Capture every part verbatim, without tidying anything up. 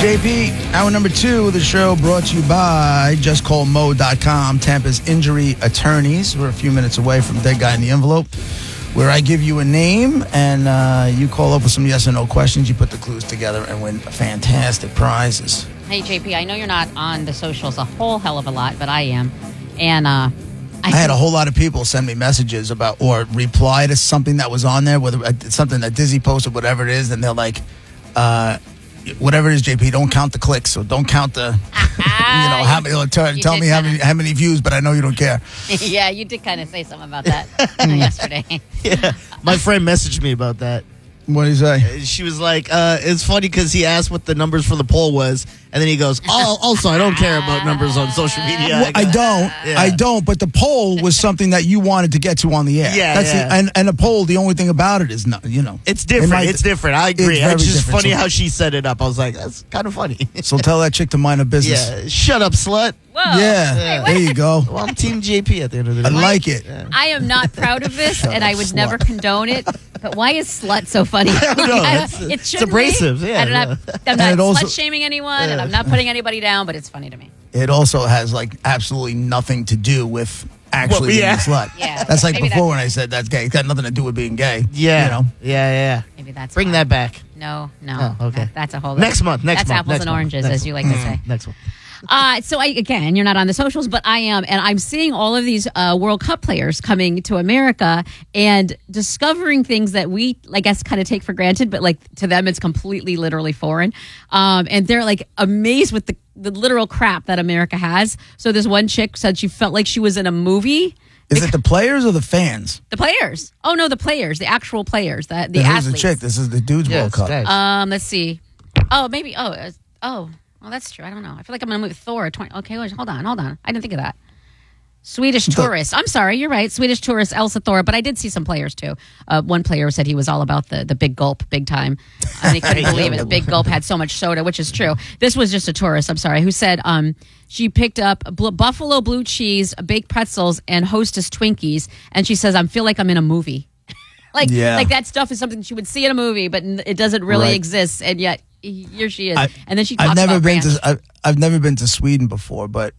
J P, hour number two of the show brought to you by just call mo dot com, Tampa's injury attorneys. We're a few minutes away from Dead Guy in the Envelope, where I give you a name and uh, you call up with some yes or no questions. You put the clues together and win fantastic prizes. Hey, J P, I know you're not on the socials a whole hell of a lot, but I am. And uh, I, I had a whole lot of people send me messages about or reply to something that was on there, whether it's something that Disney posted, whatever it is, and they're like, uh, whatever it is, J P, don't count the clicks, so don't count the, you know, how many, tell, tell me how many, how many views, but I know you don't care. Yeah, you did kind of say something about that yesterday. Yeah, my friend messaged me about that. What did he say? She was like, uh, it's funny because he asked what the numbers for the poll was, and then he goes, oh, also, I don't care about numbers on social media. Well, I don't. Yeah. I don't, but the poll was something that you wanted to get to on the air. Yeah, That's yeah. The, and, and the poll, the only thing about it is, not, you know. It's different. might- it's different. I agree. It's very It's just different. funny So- how she set it up. I was like, that's kind of funny. So tell that chick to mind her business. Yeah, shut up, slut. Whoa. Yeah, Yeah. there you go. Well, I'm Team J P at the end of the I day. like it. I am not proud of this, and I would slut. never condone it. But why is slut so funny? I don't know. It's- it it's shouldn't abrasive, be. yeah, I'm not, yeah. I'm not And it also- slut shaming anyone, and I'm not putting anybody down. But it's funny to me. It also has like absolutely nothing to do with actually Well, yeah. being a slut. Yeah. That's like Maybe before that's- when I said that's gay. It's got nothing to do with being gay. Yeah. You know? Yeah, yeah. Maybe that's Bring why. that back. No, no. Oh, okay. That- that's a whole. Next month. Next that's month. apples next and month, oranges, next as you like month. to say. Next one. Uh, so I, again, you're not on the socials, but I am, and I'm seeing all of these uh, World Cup players coming to America and discovering things that we, I guess, kind of take for granted, but like to them, it's completely, literally foreign. Um, and they're like amazed with the, the literal crap that America has. So this one chick said she felt like she was in a movie. Is it the players or the fans? The players. Oh no, the players, the actual players, the the Then who's athletes. the chick? This is the dudes Yeah, World it's Cup. guys. Um, let's see. Oh, maybe. Oh, uh, oh. Well, that's true. I don't know. I feel like I'm gonna move Thor. twenty Okay, wait, hold on, hold on. I didn't think of that. Swedish tourist. I'm sorry, you're right. Swedish tourist Elsa Thor. But I did see some players too. Uh, one player said he was all about the the big gulp, big time. And he couldn't believe it. Big gulp had so much soda, which is true. This was just a tourist. I'm sorry, who said um she picked up bl- buffalo blue cheese, baked pretzels, and Hostess Twinkies, and she says I feel like I'm in a movie. like Yeah. like that stuff is something she would see in a movie, but n- it doesn't really Right. exist, and yet here she is. I- and then she talks I've never about been ranch. to I've, I've never been to Sweden before, but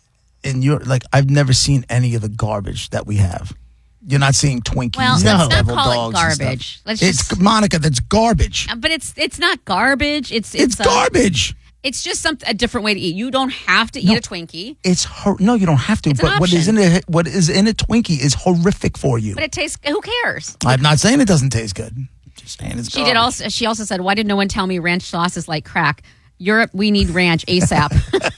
in your like I've never seen any of the garbage that we have. You're not seeing Twinkies Well, and let's not devil call it dogs and stuff. garbage. Let's it's just- Monica. That's garbage. But it's it's not garbage. It's It's, it's, uh, garbage. It's just some a different way to eat. You don't have to eat No. a Twinkie, It's hor- no, you don't have to. It's an but what is in option. a what is in a Twinkie is horrific for you. but it tastes. Who cares? I'm not saying it doesn't taste good. Just saying it's She did garbage. also. She also said, "Why did no one tell me ranch sauce is like crack? Europe, we need ranch ASAP."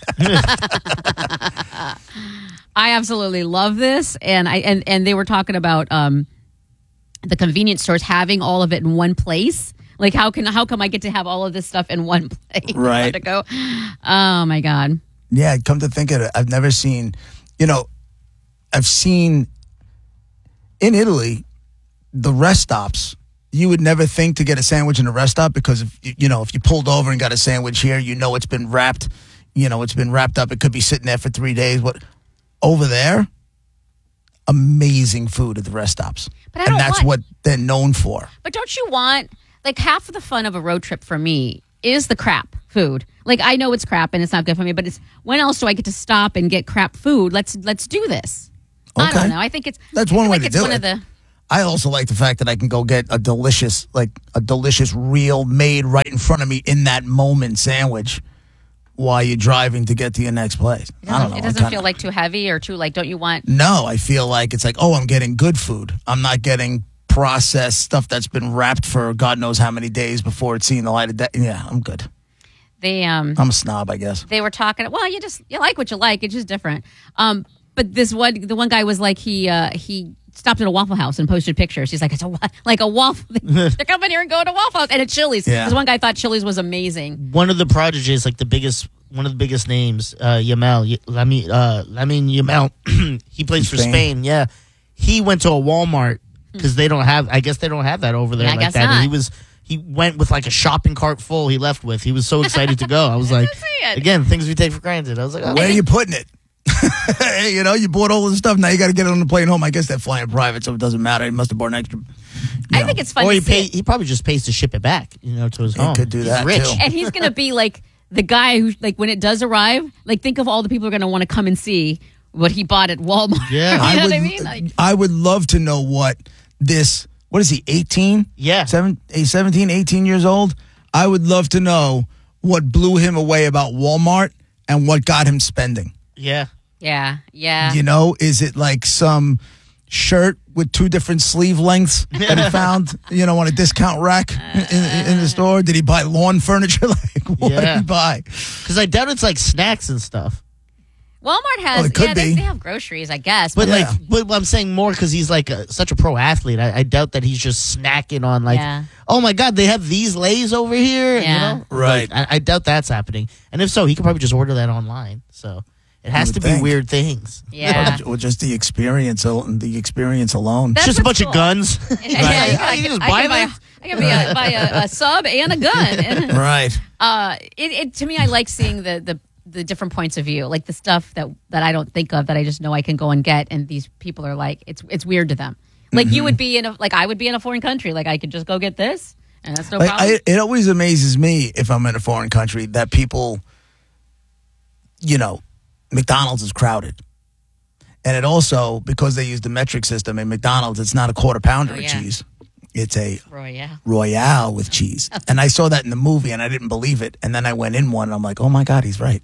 I absolutely love this, and I and and they were talking about um, the convenience stores having all of it in one place. Like, how can how come I get to have all of this stuff in one place? Right. To go. Oh my god. Yeah, come to think of it, I've never seen, you know, I've seen in Italy, the rest stops, you would never think to get a sandwich in a rest stop because, if, you know, if you pulled over and got a sandwich here, you know it's been wrapped, you know, it's been wrapped up. It could be sitting there for three days. What over there, amazing food at the rest stops. But I and don't that's want- what they're known for. But don't you want, like, half of the fun of a road trip for me is the crap food. Like, I know it's crap and it's not good for me, but it's when else do I get to stop and get crap food? Let's let's do this. I Okay. don't know. I think it's That's I one feel way like to it's do one it. of the I also like the fact that I can go get a delicious, like a delicious, real made right in front of me in that moment sandwich while you're driving to get to your next place. it I don't doesn't, know. it I doesn't kinda- feel like too heavy or too like don't you want No, I feel like it's like, oh, I'm getting good food. I'm not getting processed stuff that's been wrapped for God knows how many days before it's seen the light of day. Yeah, I'm good. they um I'm a snob, I guess. they were talking well, you just you like what you like, it's just different. Um but this one the one guy was like he uh he stopped at a Waffle House and posted pictures. He's like, it's a wa- like a waffle. They're coming here and going to Waffle House and at Chili's. Yeah. Because one guy thought Chili's was amazing. One of the prodigies, like the biggest, one of the biggest names, uh, Yamal, Y- Lami, uh, Lamin Yamal. He plays for Spain. Spain. Yeah, he went to a Walmart because they don't have. I guess they don't have that over there Yeah, I like guess that. And not. he was. He went with like a shopping cart full. He left with. He was so excited to go. I was like, see it. again, things we take for granted. I was like, oh, Where are you putting it? You know, you bought all this stuff. Now you got to get it on the plane home. I guess they're flying private, so it doesn't matter. He must have bought an extra. you I know. think it's fun or to he see pay. it. He probably just pays to ship it back. You know, to his He home. could do He's that, rich. too. And he's going to be like the guy who, like, when it does arrive, like, think of all the people who are going to want to come and see what he bought at Walmart. Yeah. you know I what would, I mean? Like, I would love to know what this, what is he, eighteen? Yeah. Seven, eh, seventeen, eighteen years old? I would love to know what blew him away about Walmart and what got him spending. Yeah. yeah, yeah. You know, is it like some shirt with two different sleeve lengths that he found, you know, on a discount rack in, in, in the store? Did he buy lawn furniture? Like, what did Yeah. he buy? Because I doubt it's like snacks and stuff. Walmart has, Oh, it could yeah, they, be. they have groceries, I guess. But Yeah. like, but I'm saying more because he's like a, such a pro athlete. I, I doubt that he's just snacking on like, Yeah. oh my god, they have these Lays over here. Yeah. You know, Right. Like, I, I doubt that's happening. And if so, he could probably just order that online. So it has would to be think. weird things. yeah. Or, or just the experience, al- the experience alone. That's Just a what's bunch cool. of guns. Yeah, Right. you can- I You can- just I buy can buy, that? I can buy, a, buy a, a sub and a gun. Right. uh, it, it to me, I like seeing the, the the different points of view, like the stuff that that I don't think of that I just know I can go and get, and these people are like, it's it's weird to them. Like you would be in a like I would be in a foreign country, like I could just go get this, and that's no Like, problem. I, it always amazes me if I'm in a foreign country that people, you know, McDonald's is crowded. And it also, because they use the metric system in McDonald's, it's not a quarter pounder Oh, of yeah. cheese. It's a Roy, yeah. Royale with cheese. And I saw that in the movie and I didn't believe it. And then I went in one and I'm like, oh my God, he's right.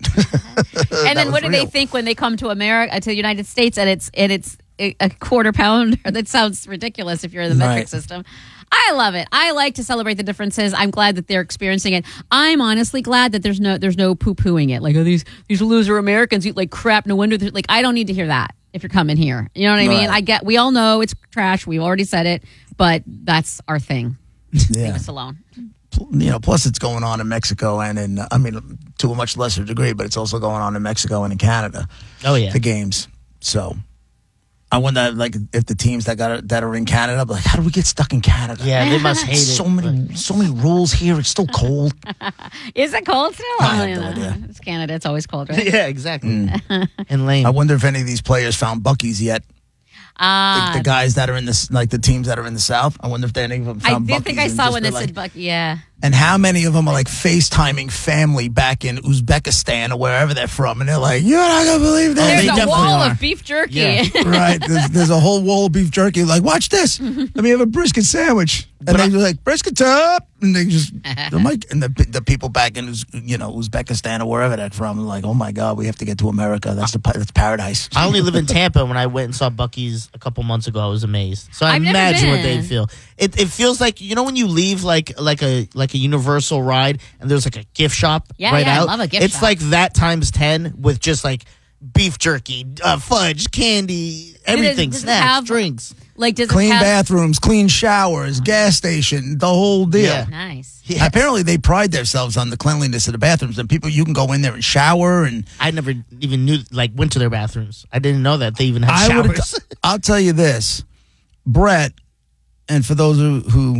And then was what do they real. think when they come to America, to the United States, and it's and it's a a quarter pounder? That sounds ridiculous if you're in the metric Right. system. I love it. I like to celebrate the differences. I'm glad that they're experiencing it. I'm honestly glad that there's no there's no poo pooing it. Like, oh, these these loser Americans eat like crap. No wonder. they're- Like, I don't need to hear that if you're coming here. You know what I mean? Right. I get. We all know it's trash. We've already said it, but that's our thing. Leave Yeah. us alone. You know, plus it's going on in Mexico and in, I mean, to a much lesser degree, but it's also going on in Mexico and in Canada. Oh yeah. The games. So I wonder, like, if the teams that got that are in Canada, like, how do we get stuck in Canada? Yeah, they must hate it. So many, so many rules here. It's still cold. Is it cold still? I have Oh, no yeah. idea. It's Canada. It's always cold, right? Yeah, exactly. Mm. And lame. I wonder if any of these players found Buc-ee's yet. Ah, Like the guys that are in this, like the teams that are in the South. I wonder if any of them I found did think Buc-ee's I and saw just when be they like- said Buck. Yeah. And how many of them are like FaceTiming family back in Uzbekistan or wherever they're from, and they're like, "You're not gonna believe they There's this." a definitely wall are. of beef jerky. Yeah. Right? There's, there's a whole wall of beef jerky. Like, watch this. Let me have a brisket sandwich. And But they're I- like, brisket up. And they just, they're like, and the, the people back in, Uz- you know, Uzbekistan or wherever they're from, are like, oh my God, we have to get to America. That's the pa- that's paradise. I only live in Tampa. When I went and saw Buc-ee's a couple months ago, I was amazed. So I I've never imagine what been. they feel. It it feels like, you know, when you leave like like a like a Universal ride and there's like a gift shop Yeah, right yeah, I out. love a gift it's shop. like that times ten with just like beef jerky, uh, fudge, candy, everything, does it snacks, have- drinks. Like, does Clean it have, bathrooms, clean showers, gas station, the whole deal. Yeah. Nice. Yeah. Apparently, they pride themselves on the cleanliness of the bathrooms, and people you can go in there and shower. And I never even knew like went to their bathrooms. I didn't know that they even have I would. showers. I'll tell you this, Brett, and for those who, who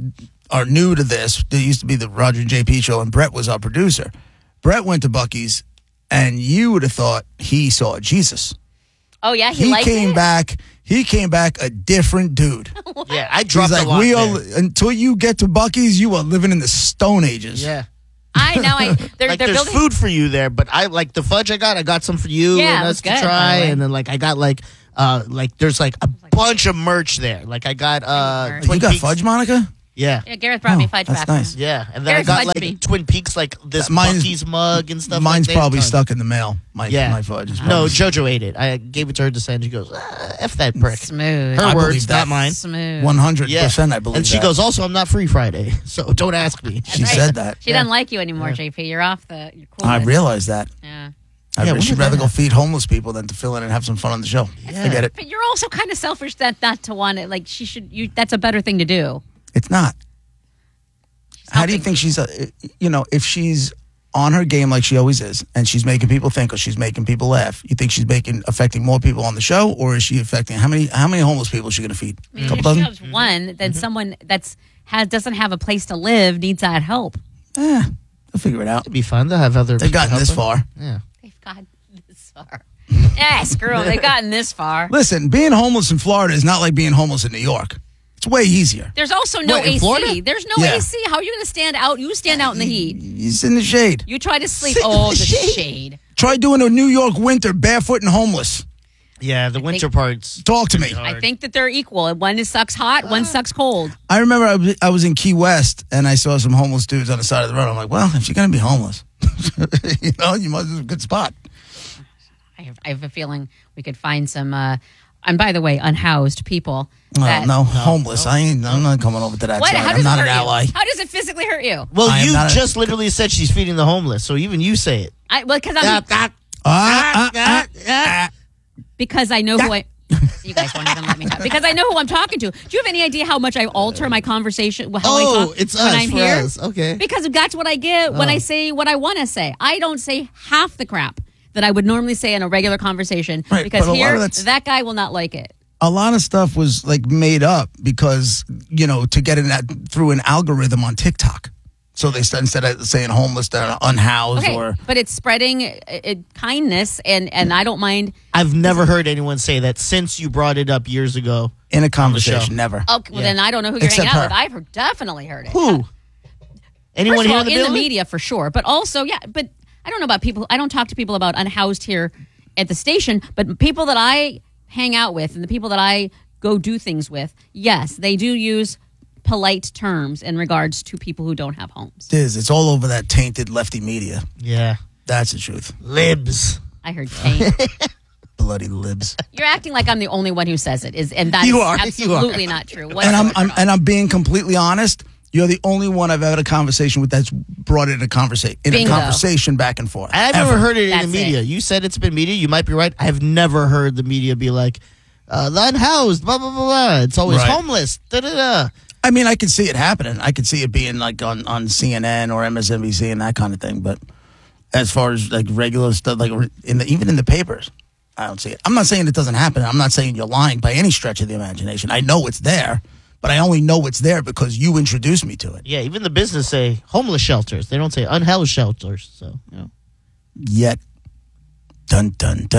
are new to this, there used to be the Roger and J P show, and Brett was our producer. Brett went to Buc-ee's, and you would have thought he saw Jesus. Oh yeah, he, He liked came it? back. He came back a different dude. yeah, I He's dropped like, a lot we there. are until you get to Buc-ee's, you are living in the Stone Ages. Yeah. I know. I they're Like they're there's building. food for you there, but I like the fudge I got. I got some for you Yeah, and it us was to good, by try, the way. and then like I got like uh like there's like a bunch of merch there. Like I got uh merch. You Twin got Peaks. fudge, Monica? Yeah, Yeah, Gareth brought me Oh, fudge that's back. nice. yeah, and then Gareth I got fudged like me. Twin Peaks, like this Mine's- Buc-ee's mug and stuff. Mine's like that. probably Tons. stuck in the mail. My Yeah, my fudge is no, probably JoJo ate it. I gave it to her to send. She goes, ah, "F that prick." Smooth. Her I believe words, that. not mine. Smooth. one hundred Yeah, percent. I believe And she that. goes, "Also, I'm not free Friday, so don't ask me." She Right. said that. She doesn't like you anymore, J P. You're off the. You're cool. I realize that. Yeah. I Yeah, when she'd did that rather go happen? feed homeless people than to fill in and have some fun on the show. Yeah. I get it. But you're also kind of selfish that not to want it. Like she should. You. That's a better thing to do. It's not. How do you helping think she's, uh, you know, if she's on her game like she always is, and she's making people think or she's making people laugh, you think she's making affecting more people on the show, or is she affecting how many how many homeless people is she going to feed? I mean, A couple if dozen? she helps one, then someone that's has doesn't have a place to live needs that help. Eh, they'll figure it out. It'd be fun to have other. They've people gotten help this them. far. Yeah. They've gotten this far. Yeah, screw them. They've gotten this far. Listen, being homeless in Florida is not like being homeless in New York. It's It's way easier. There's also no What, in A C. Florida? There's no Yeah. A C. How are you going to stand out? You stand out in the heat. He's in the shade. You try to sleep. Sit in Oh, the the shade. shade. Try doing a New York winter barefoot and homeless. Yeah, the winter think- parts. Talk to me. I think that they're equal. One is sucks hot, one sucks cold. I remember I was, I was in Key West and I saw some homeless dudes on the side of the road. I'm like, well, if you're going to be homeless, you know, you must have a good spot. I have, I have a feeling we could find some, uh, and by the way, unhoused people. No, that- no, homeless. I ain't, I'm not coming over to that What? side. How I'm does not it an hurt ally. you? How does it physically hurt you? Well, I am you not a- just literally said she's feeding the homeless, so even you say it. I, well, because I'm Ah, ah, Ah, ah, ah, ah. because I know who I. You guys won't even let me talk because I know who I'm talking to. Do you have any idea how much I alter my conversation? How I Oh, talk it's when us I'm for here? us. Okay. Because that's what I get when Oh. I say what I want to say. I don't say half the crap that I would normally say in a regular conversation Right, because but a lot here of that's- that guy will not like it. A lot of stuff was like made up because, you know, to get in that through an algorithm on TikTok. So they said, instead of saying homeless, they're unhoused Okay, or. but it's spreading uh, uh, kindness, and and I don't mind. I've never heard anyone say that since you brought it up years ago. In a show. conversation, never. Okay, well Yeah. then I don't know who you're Except hanging out her. with. I've heard, definitely heard it. Who? Anyone First of here all, in the in the building? media for sure, but also yeah, but I don't know about people. I don't talk to people about unhoused here at the station, but people that I hang out with and the people that I go do things with, yes, they do use polite terms in regards to people who don't have homes. It is. It's all over that tainted lefty media. Yeah. That's the truth. Libs. I heard taint. Bloody libs. You're acting like I'm the only one who says it, is, and that's You are, you absolutely are. not true. And I'm, whatsoever I'm at all. and I'm being completely honest. You're the only one I've ever had a conversation with that's brought it in a conversation in Bingo. a conversation back and forth. I've Ever. never heard it in That's the media. it. You said it's been media. You might be right. I have never heard the media be like, uh, the unhoused, blah, blah, blah, blah. It's always Right. homeless. Da, da, da. I mean, I could see it happening. I could see it being like on, on C N N or M S N B C and that kind of thing. But as far as like regular stuff, like in the, even in the papers, I don't see it. I'm not saying it doesn't happen. I'm not saying you're lying by any stretch of the imagination. I know it's there, but I only know it's there because you introduced me to it. Yeah, even the business say homeless shelters. They don't say unhoused shelters. So, you know. Yet, dun dun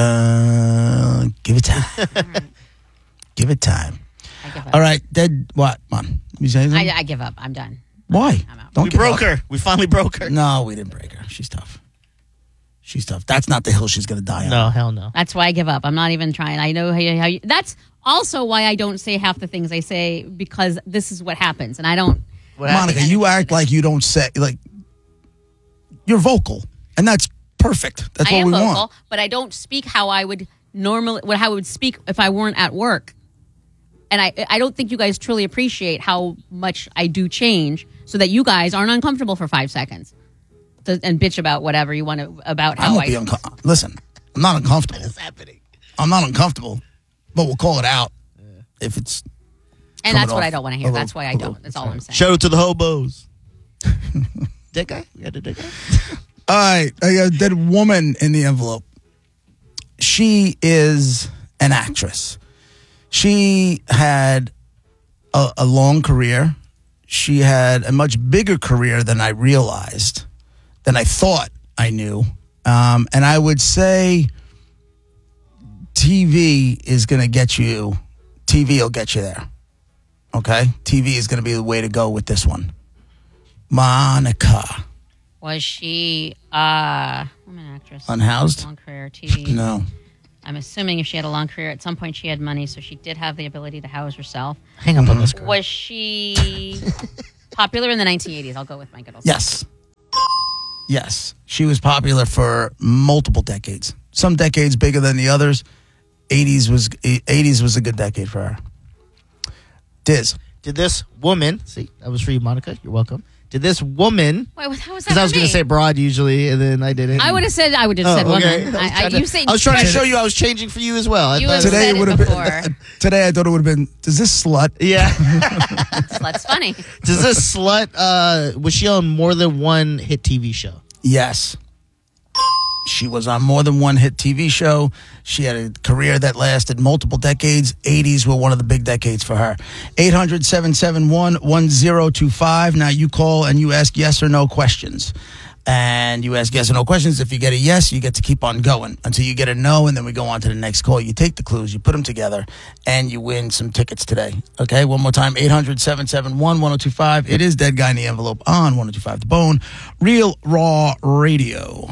dun. Give it time. Give it time. I give up. All right, dead. What? Come on. You say anything? I, I give up. I'm done. Why? I'm out. Don't We give broke up. her. We finally broke her. No, we didn't break her. She's tough. She's tough. That's not the hill she's going to die on. No, hell no. That's why I give up. I'm not even trying. I know how you, how you. That's also why I don't say half the things I say because this is what happens, and I don't. What Monica, happened? you act like you don't say like you're vocal, and that's perfect. That's I what am we vocal, want. but I don't speak how I would normally, what how I would speak if I weren't at work. And I, I don't think you guys truly appreciate how much I do change, so that you guys aren't uncomfortable for five seconds, to, and bitch about whatever you want to about I how won't I. be uncomfortable. Listen, I'm not uncomfortable. What's happening? I'm not uncomfortable, but we'll call it out if it's. and that's coming what off I don't want to a hear. little- That's why I a little- don't. That's all I'm saying. Shout out to the hobos. Dead guy? We got a dead guy? All right, I got a dead woman in the envelope. She is an actress. She had a, a long career. She had a much bigger career than I realized, than I thought I knew. Um, and I would say T V is going to get you, T V will get you there. Okay? T V is going to be the way to go with this one. Monica. Was she uh, I'm an actress? Unhoused? Long career, T V. No. I'm assuming if she had a long career, at some point she had money, so she did have the ability to house herself. Hang up on this girl. Was she popular in the nineteen eighties? I'll go with my good old Yes. Yes. She was popular for multiple decades. Some decades bigger than the others. eighties was eighties was a good decade for her. Diz. Did this woman, see, that was for you, Monica. You're welcome. Did this woman, Wait, how was that? because I for was going me? to say broad usually, and then I didn't. I would have said I would have Oh, said okay. woman. I was I, I, trying to- you say I was trying to but- show you I was changing for you as well. I You thought- have Today said it would it have before. been. Today I thought it would have been. Does this slut? Yeah. That's funny. Does this slut, uh, was she on more than one hit T V show? Yes. She was on more than one hit T V show. She had a career that lasted multiple decades. eighties were one of the big decades for her. eight hundred, seven seven one, one zero two five. Now you call and you ask yes or no questions. And you ask yes or no questions. If you get a yes, you get to keep on going until you get a no, and then we go on to the next call. You take the clues, you put them together, and you win some tickets today. Okay, one more time, eight hundred, seven seven one, one oh two five. It is Dead Guy in the Envelope on one oh two five The Bone, Real Raw Radio.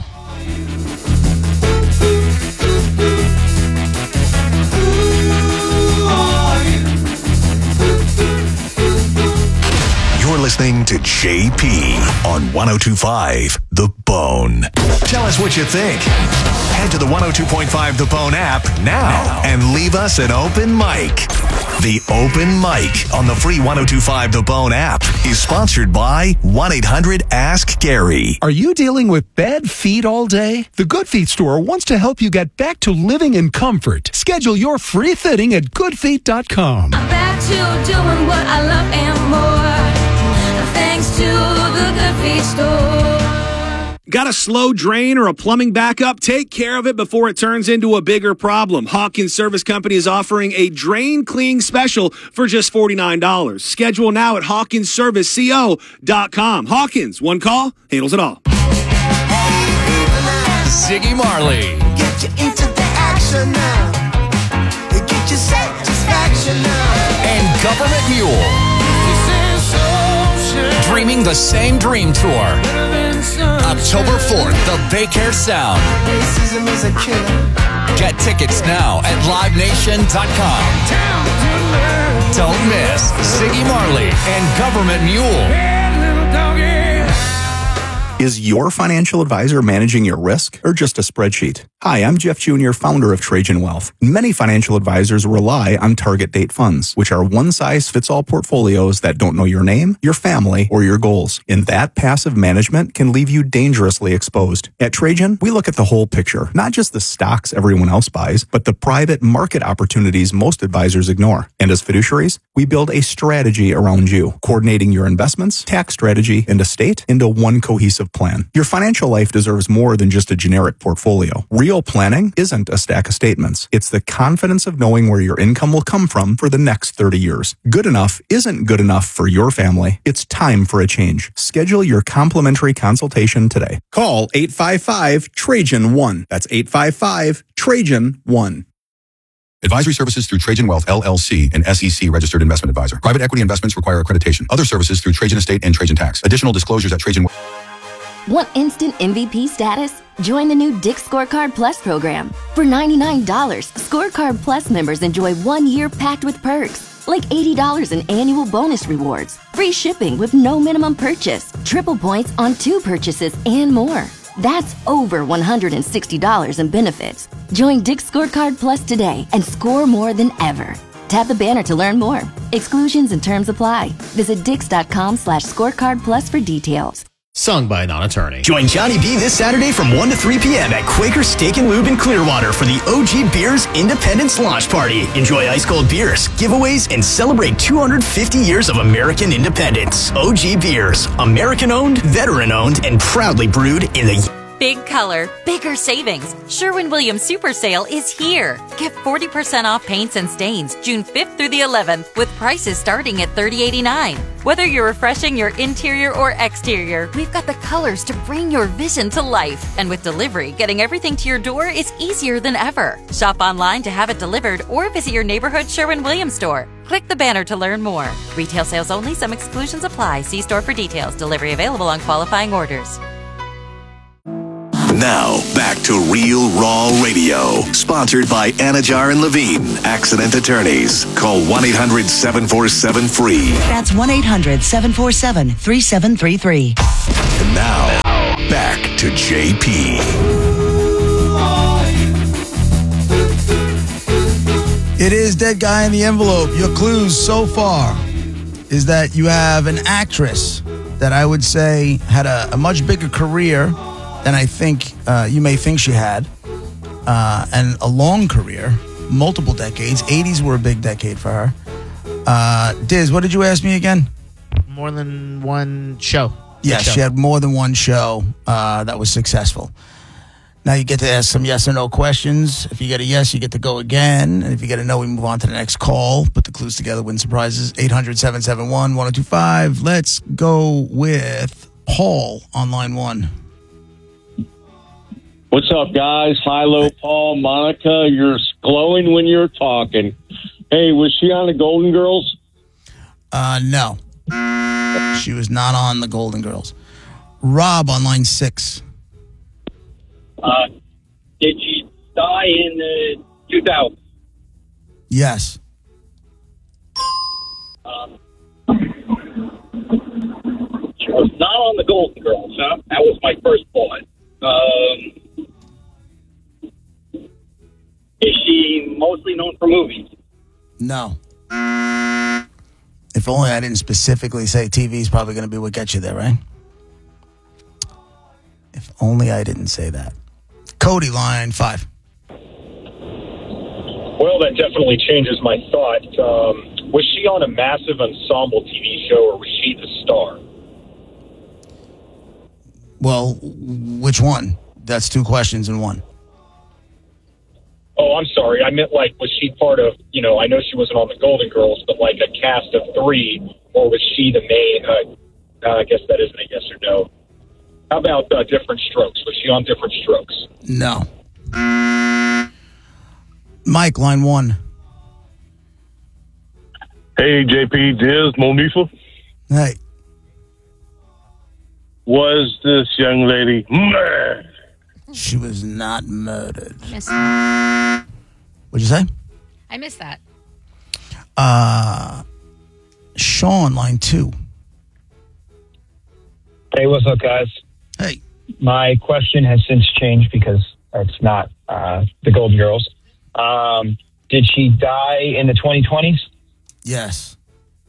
You're listening to J P on one oh two point five The Bone. Tell us what you think. Head to the one oh two point five The Bone app now and leave us an open mic. The Open Mic on the free one oh two point five The Bone app is sponsored by one eight hundred ask Gary. Are you dealing with bad feet all day? The Good Feet store wants to help you get back to living in comfort. Schedule your free fitting at good feet dot com. I'm back to doing what I love and more, thanks to the Good Feet store. Got a slow drain or a plumbing backup? Take care of it before it turns into a bigger problem. Hawkins Service Company is offering a drain cleaning special for just forty-nine dollars. Schedule now at hawkins service co dot com. Hawkins, one call, handles it all. Ziggy Marley. Get you into the action now. Get your satisfaction now. And Government Mule. Dreaming the Same Dream Tour. October fourth, the Baycare Sound. Racism is a killer. Get tickets now at live nation dot com. Don't miss Ziggy Marley and Government Mule. Is your financial advisor managing your risk or just a spreadsheet? Hi, I'm Jeff Junior, founder of Trajan Wealth. Many financial advisors rely on target date funds, which are one-size-fits-all portfolios that don't know your name, your family, or your goals. And that passive management can leave you dangerously exposed. At Trajan, we look at the whole picture, not just the stocks everyone else buys, but the private market opportunities most advisors ignore. And as fiduciaries, we build a strategy around you, coordinating your investments, tax strategy, and estate into one cohesive plan. Your financial life deserves more than just a generic portfolio. Real planning isn't a stack of statements. It's the confidence of knowing where your income will come from for the next thirty years. Good enough isn't good enough for your family. It's time for a change. Schedule your complimentary consultation today. Call eight five five Trajan one. That's eight five five Trajan one. Advisory services through Trajan Wealth, L L C, an S E C registered investment advisor. Private equity investments require accreditation. Other services through Trajan Estate and Trajan Tax. Additional disclosures at Trajan. Want instant M V P status? Join the new Dick's Scorecard Plus program. For ninety-nine dollars, Scorecard Plus members enjoy one year packed with perks, like eighty dollars in annual bonus rewards, free shipping with no minimum purchase, triple points on two purchases, and more. That's over one hundred sixty dollars in benefits. Join Dick's Scorecard Plus today and score more than ever. Tap the banner to learn more. Exclusions and terms apply. Visit dix.com slash scorecard plus for details. Sung by a non-attorney. Join Johnny B this Saturday from one to three p.m. at Quaker Steak and Lube in Clearwater for the O G Beers Independence Launch Party. Enjoy ice-cold beers, giveaways, and celebrate two hundred fifty years of American independence. O G Beers, American-owned, veteran-owned, and proudly brewed in the... Big color, bigger savings. Sherwin-Williams Super Sale is here. Get forty percent off paints and stains June fifth through the eleventh with prices starting at thirty eighty-nine. Whether you're refreshing your interior or exterior, we've got the colors to bring your vision to life. And with delivery, getting everything to your door is easier than ever. Shop online to have it delivered or visit your neighborhood Sherwin-Williams store. Click the banner to learn more. Retail sales only. Some exclusions apply. See store for details. Delivery available on qualifying orders. Now, back to Real Raw Radio. Sponsored by Anajar and Levine, Accident Attorneys. Call one eight hundred seven four seven free. That's one eight hundred seven four seven three seven three three. And now, back to J P. It is Dead Guy in the Envelope. Your clues so far is that you have an actress that I would say had a, a much bigger career than I think uh, you may think she had, uh, and a long career, multiple decades. eighties were a big decade for her. Uh, Diz, what did you ask me again? More than one show. Yes, show. she had more than one show uh, that was successful. Now you get to ask some yes or no questions. If you get a yes, you get to go again. And if you get a no, we move on to the next call. Put the clues together, win some prizes. eight hundred seven seven one one oh two five. Let's go with Paul on line one. up, guys? Hilo, Paul, Monica. You're glowing when you're talking. Hey, was she on the Golden Girls? Uh, no. She was not on the Golden Girls. Rob on line six. Uh, did she die in uh, two thousand? Yes. Um, she was not on the Golden Girls, huh? That was my first thought. Um, is she mostly known for movies? No. If only I didn't specifically say T V is probably going to be what gets you there, right? If only I didn't say that. Cody, line five. Well, that definitely changes my thought. Um, was she on a massive ensemble T V show, or was she the star? Well, which one? That's two questions in one. Oh, I'm sorry. I meant, like, was she part of, you know, I know she wasn't on the Golden Girls, but like a cast of three, or was she the main? Uh, uh, I guess that isn't a yes or no. How about uh, Different Strokes? Was she on Different Strokes? No. Mike, line one. Hey, J P, Diz, Monifa. Hey. Was this young lady murdered? She was not murdered. I missed that. What'd you say? I missed that. Uh, Sean, line two. Hey, what's up, guys? Hey. My question has since changed because it's not uh, the Golden Girls. Um, did she die in the twenty twenties? Yes.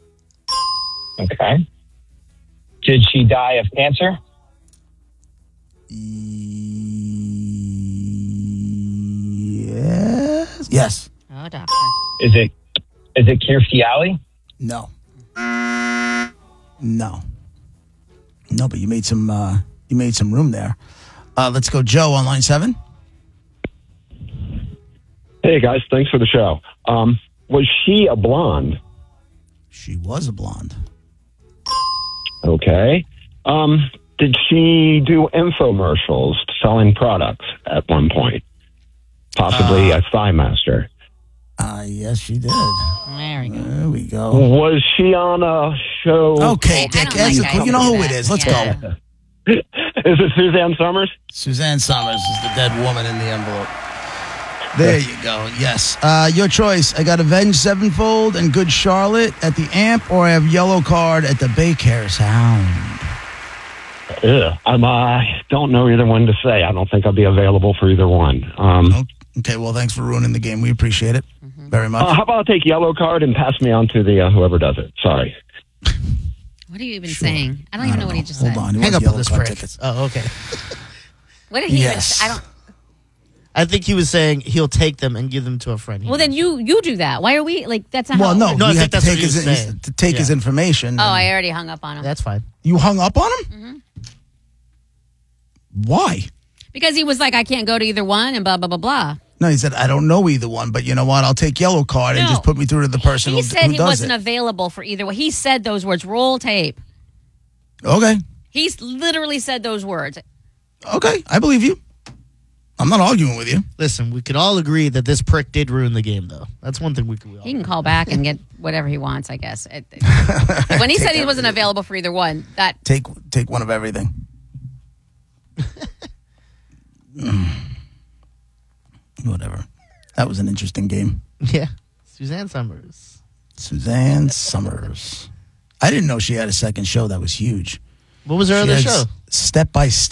Okay. Did she die of cancer? Yes. Yes. Oh, doctor. Is it is it Kirstie Alley? No. No. No, but you made some uh, you made some room there. Uh, let's go, Joe, on line seven. Hey, guys. Thanks for the show. Um, was she a blonde? She was a blonde. Okay. Um, did she do infomercials selling products at one point? Possibly Uh, a Thigh Master. Uh, yes, she did. There we go. There we go. Was she on a show? Okay, Dick. Answer, you know who it is. Let's Yeah. go. Is it Suzanne Summers? Suzanne Summers is the dead woman in the envelope. There you go. Yes. Uh, your choice. I got Avenged Sevenfold and Good Charlotte at the Amp, or I have Yellow Card at the Baycare Sound. Yeah, I'm, uh, don't know either one to say. I don't think I'll be available for either one. Um, Okay, well, thanks for ruining the game. We appreciate it very much. uh, how about I take Yellow Card and pass me on to the uh, whoever does it? Sorry. What are you even saying? I don't even know, what he just said. Hold on. He Hang wants up Yellow on this Card prick. tickets. Oh, okay. What did he Yes. even? I don't. I think he was saying he'll take them and give them to a friend. Well, then you you do that. Why are we like? That's not. Well, how no, it works. No, I you think have to that's take what he his, was his- saying. to take Yeah. his information. Oh, I already hung up on him. That's fine. You hung up on him? Mm-hmm. Why? Because he was like, I can't go to either one, and blah blah blah blah. No, he said, I don't know either one, but you know what? I'll take Yellow Card and No. just put me through to the person He who, said who he does wasn't it. available for either one. He said those words. Roll tape. Okay. He's literally said those words. Okay, I believe you. I'm not arguing with you. Listen, we could all agree that this prick did ruin the game, though. That's one thing we could. We all He can call back and get whatever he wants, I guess. It- it- when he said he wasn't available for either one, that Take take one of everything. Mm. Whatever. That was an interesting game. Yeah. Suzanne Summers. Suzanne Summers. I didn't know she had a second show that was huge. What was her She other had show? Step by Step.